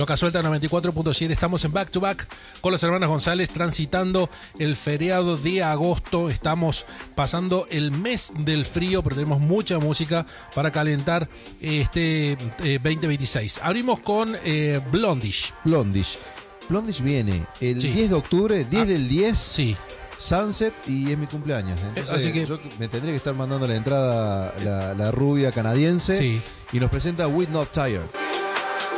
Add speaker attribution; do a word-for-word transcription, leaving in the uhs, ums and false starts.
Speaker 1: Loca Suelta noventa y cuatro punto siete. Estamos en Back to Back con los hermanos González, transitando el feriado de agosto. Estamos pasando el mes del frío, pero tenemos mucha música para calentar este eh, veinte veintiséis. Abrimos con eh, Blondish.
Speaker 2: Blondish. Blondish viene el
Speaker 1: Sí.
Speaker 2: diez de octubre, diez
Speaker 1: Ah,
Speaker 2: del diez.
Speaker 1: Sí.
Speaker 2: Sunset y es mi cumpleaños. Entonces,
Speaker 1: Así que-
Speaker 2: yo me tendría que estar mandando la entrada la, la rubia canadiense
Speaker 1: Sí.
Speaker 2: y nos presenta We're Not Tired.